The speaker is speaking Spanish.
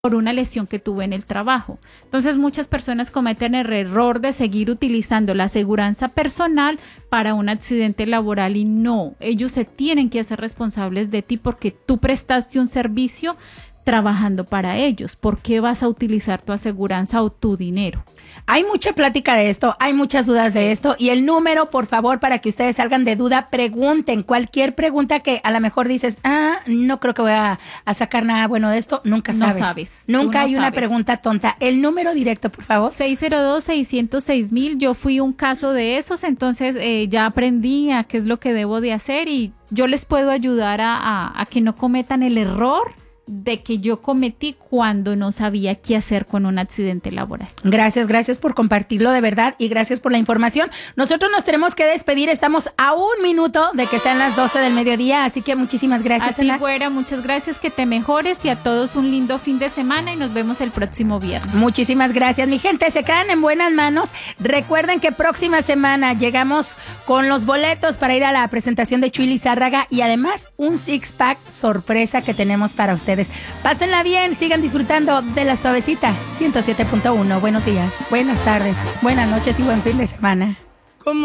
por una lesión que tuve en el trabajo. Entonces muchas personas cometen el error de seguir utilizando la aseguranza personal para un accidente laboral y no, ellos se tienen que hacer responsables de ti porque tú prestaste un servicio trabajando para ellos. ¿Por qué vas a utilizar tu aseguranza o tu dinero? Hay mucha plática de esto, hay muchas dudas de esto y el número, por favor, para que ustedes salgan de duda, pregunten cualquier pregunta que a lo mejor dices, no creo que voy a sacar nada bueno de esto, nunca sabes. No sabes. Nunca hay una sabes. pregunta tonta. El número directo, por favor. 602-606,000, yo fui un caso de esos, entonces ya aprendí a qué es lo que debo de hacer y yo les puedo ayudar a que no cometan el error de que yo cometí cuando no sabía qué hacer con un accidente laboral. Gracias por compartirlo de verdad y gracias por la información. Nosotros nos tenemos que despedir, estamos a 1 minuto de que sean las 12 del mediodía, así que muchísimas gracias. A ti, güera, muchas gracias, que te mejores y a todos un lindo fin de semana y nos vemos el próximo viernes. Muchísimas gracias, mi gente, se quedan en buenas manos. Recuerden que próxima semana llegamos con los boletos para ir a la presentación de Chuy Lizárraga y además un six-pack sorpresa que tenemos para ustedes. Pásenla bien, sigan disfrutando de La Suavecita 107.1. Buenos días, buenas tardes, buenas noches y buen fin de semana.